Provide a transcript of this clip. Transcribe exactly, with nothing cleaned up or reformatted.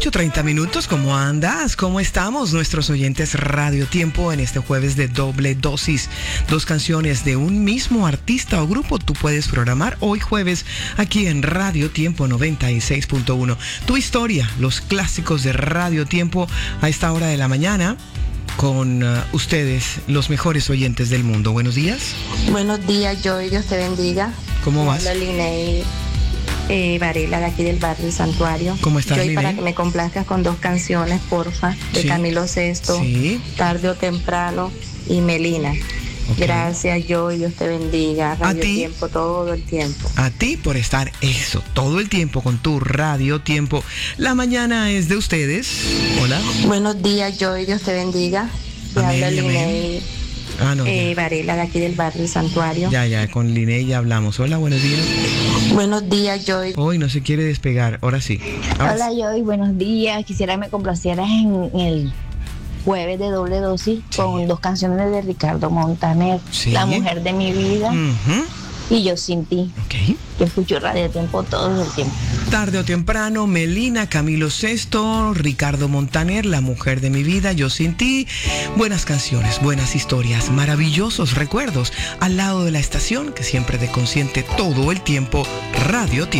ocho treinta minutos, ¿cómo andas? ¿Cómo estamos? Nuestros oyentes Radio Tiempo en este jueves de doble dosis. Dos canciones de un mismo artista o grupo tú puedes programar hoy jueves aquí en Radio Tiempo noventa y seis punto uno. Tu historia, los clásicos de Radio Tiempo a esta hora de la mañana con uh, ustedes, los mejores oyentes del mundo. Buenos días. Buenos días, Joy, Dios te bendiga. ¿Cómo vas? Hola, Linei eh, Varela, de aquí del barrio del Santuario. ¿Cómo estás, Joy, Linei? para que me complazcas con dos canciones, porfa, de Sí. Camilo Sesto, Sí. Tarde o Temprano y Melina. Okay. Gracias, Joy, Dios te bendiga. Radio ti. Tiempo, todo el tiempo. A ti por estar eso, todo el tiempo con tu Radio Tiempo. La mañana es de ustedes. Hola. Buenos días, Joy, Dios te bendiga. Te Amén, habla amén. Linei Ah, no. eh, ya. Varela, de aquí del barrio del Santuario. Ya, ya, con Linei ya hablamos. Hola, buenos días. Buenos días, Joy. Hoy no se quiere despegar, ahora sí. Ahora Hola, sí. Joy, buenos días. Quisiera que me complacieras en el jueves de doble dosis Sí. con dos canciones de Ricardo Montaner, Sí. La mujer de mi vida Ujú. y Yo sin ti, Ok. que escucho Radio Tiempo todo el tiempo. Tarde o temprano, Melina, Camilo Sesto, Ricardo Montaner, La mujer de mi vida, Yo sin ti. Buenas canciones, buenas historias, maravillosos recuerdos al lado de la estación que siempre te consiente todo el tiempo, Radio Tiempo.